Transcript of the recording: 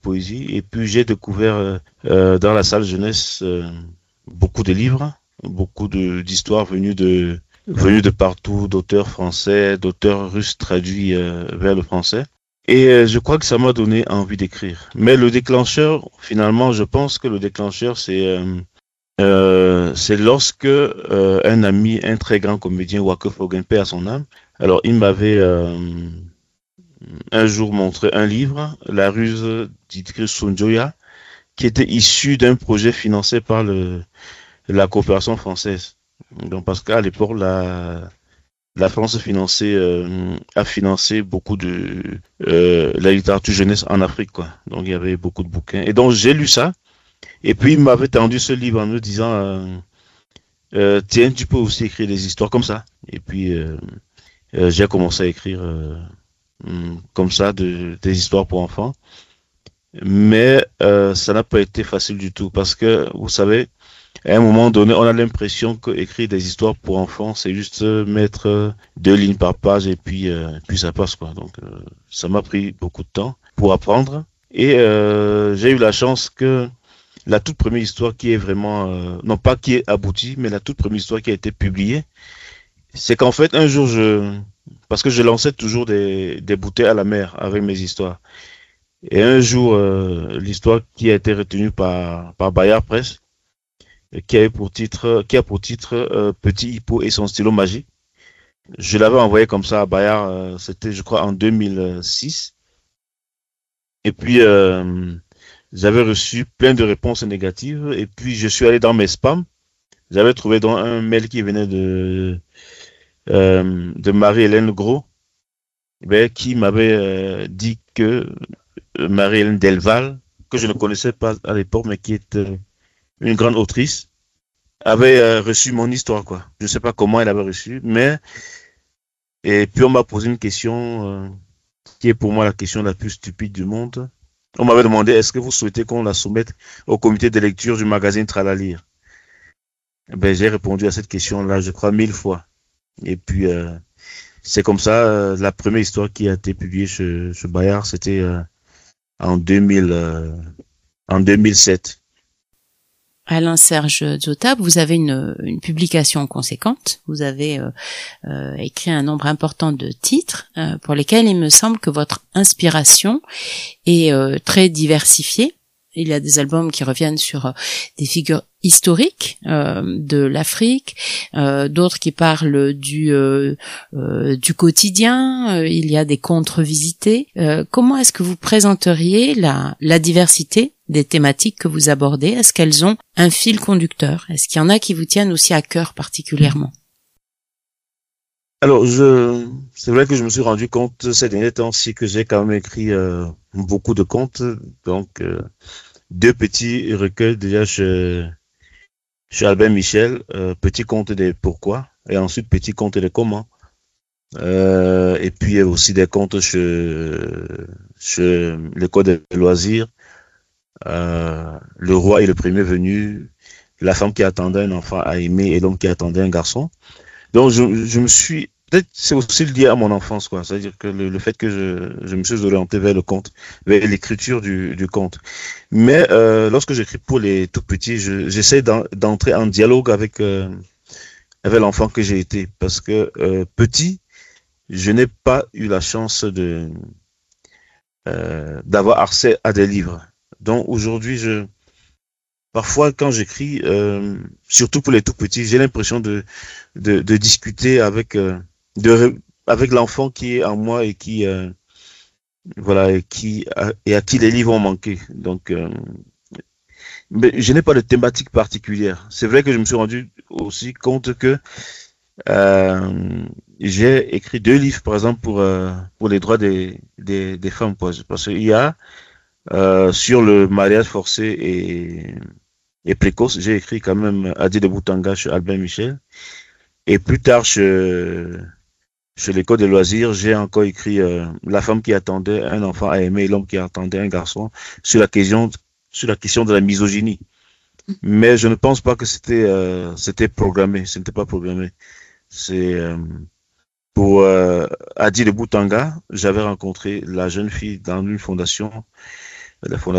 poésie. Et puis j'ai découvert dans la salle jeunesse beaucoup de livres, beaucoup d'histoires venues de partout, d'auteurs français, d'auteurs russes traduits vers le français. Et je crois que ça m'a donné envie d'écrire. Mais le déclencheur, finalement, je pense que le déclencheur, c'est lorsque un ami, un très grand comédien, Wake Fogen, paix à son âme, alors il m'avait un jour montré un livre, La ruse d'Idris Soundjoya, qui était issu d'un projet financé par la coopération française. Donc parce qu'à l'époque, la France a financé beaucoup de la littérature jeunesse en Afrique, quoi. Donc il y avait beaucoup de bouquins. Et donc j'ai lu ça. Et puis il m'avait tendu ce livre en me disant tiens, tu peux aussi écrire des histoires comme ça. Et puis j'ai commencé à écrire comme ça des histoires pour enfants. Mais ça n'a pas été facile du tout parce que vous savez, à un moment donné, on a l'impression que écrire des histoires pour enfants, c'est juste mettre 2 lignes par page et puis ça passe, quoi. Donc ça m'a pris beaucoup de temps pour apprendre. Et j'ai eu la chance que la toute première histoire qui est vraiment, non pas qui est aboutie, mais la toute première histoire qui a été publiée, c'est qu'en fait un jour parce que je lançais toujours des bouteilles à la mer avec mes histoires. Et un jour, l'histoire qui a été retenue par Bayard Presse, qui a pour titre Petit Hippo et son stylo magique. Je l'avais envoyé comme ça à Bayard, c'était je crois en 2006. Et puis j'avais reçu plein de réponses négatives. Et puis je suis allé dans mes spams. J'avais trouvé dans un mail qui venait de Marie-Hélène Gros, qui m'avait dit que Marie-Hélène Delval, que je ne connaissais pas à l'époque, mais qui est une grande autrice, avait reçu mon histoire, quoi. Je ne sais pas comment elle avait reçu, mais et puis on m'a posé une question qui est pour moi la question la plus stupide du monde. On m'avait demandé est-ce que vous souhaitez qu'on la soumette au comité de lecture du magazine Tralalire. J'ai répondu à cette question-là, je crois 1000 fois. Et puis c'est comme ça la première histoire qui a été publiée chez Bayard, c'était en 2007. Alain Serge Dzotap, vous avez une publication conséquente. Vous avez écrit un nombre important de titres pour lesquels il me semble que votre inspiration est très diversifiée. Il y a des albums qui reviennent sur des figures historiques de l'Afrique, d'autres qui parlent du quotidien. Il y a des contes revisités. Comment est-ce que vous présenteriez la diversité des thématiques que vous abordez? Est-ce qu'elles ont un fil conducteur? Est-ce qu'il y en a qui vous tiennent aussi à cœur particulièrement? Alors, c'est vrai que je me suis rendu compte ces derniers temps-ci que j'ai quand même écrit beaucoup de contes. Donc, 2 petits recueils déjà chez Albert Michel, Petit conte des pourquoi et ensuite Petit conte des comment. Et puis aussi des contes chez l'école des loisirs, Le roi et le premier venu, La femme qui attendait un enfant à aimer et l'homme qui attendait un garçon. Donc je me suis peut-être c'est aussi lié à mon enfance, quoi. C'est-à-dire que le fait que je me suis orienté vers le conte, vers l'écriture du conte. Mais lorsque j'écris pour les tout petits, j'essaie d'entrer en dialogue avec l'enfant que j'ai été, parce que petit, je n'ai pas eu la chance d'avoir accès à des livres. Donc aujourd'hui, parfois, quand j'écris, surtout pour les tout petits, j'ai l'impression de discuter avec l'enfant qui est en moi et qui voilà et à qui les livres ont manqué. Donc, mais je n'ai pas de thématique particulière. C'est vrai que je me suis rendu aussi compte que j'ai écrit 2 livres, par exemple pour les droits des femmes, quoi. Parce qu'il y a sur le mariage forcé et précoce, j'ai écrit quand même Adi de Boutanga chez Albert Michel. Et plus tard, chez l'école des loisirs, j'ai encore écrit La femme qui attendait un enfant à aimer et l'homme qui attendait un garçon sur la question de la misogynie. Mais je ne pense pas que c'était programmé. Ce n'était pas programmé. C'est pour Adi de Boutanga, j'avais rencontré la jeune fille dans une fondation, la fondation